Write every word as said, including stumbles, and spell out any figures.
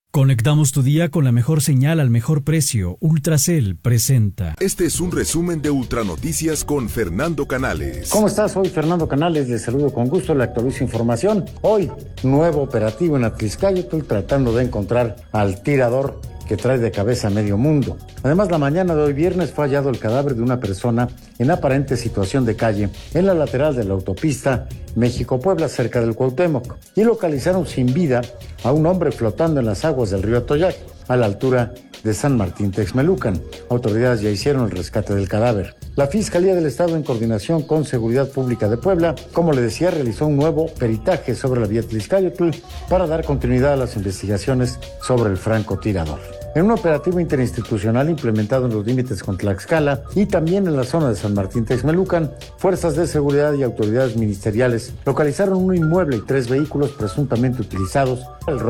Conectamos tu día con la mejor señal al mejor precio. Ultracel presenta. Este es un resumen de Ultranoticias con Fernando Canales. ¿Cómo estás? Soy Fernando Canales, les saludo con gusto, le actualizo información. Hoy, nuevo operativo en Atlixcáyotl, tratando de encontrar al tirador que trae de cabeza a medio mundo. Además, la mañana de hoy viernes fue hallado el cadáver de una persona en aparente situación de calle en la lateral de la autopista México-Puebla, cerca del Cuauhtémoc, y localizaron sin vida a un hombre flotando en las aguas del río Atoyac, a la altura de San Martín Texmelucan. Autoridades ya hicieron el rescate del cadáver. La Fiscalía del Estado, en coordinación con Seguridad Pública de Puebla, como le decía, realizó un nuevo peritaje sobre la vía Atlixcáyotl para dar continuidad a las investigaciones sobre el francotirador. En un operativo interinstitucional implementado en los límites con Tlaxcala y también en la zona de San Martín Texmelucan, fuerzas de seguridad y autoridades ministeriales localizaron un inmueble y tres vehículos presuntamente utilizados para el robo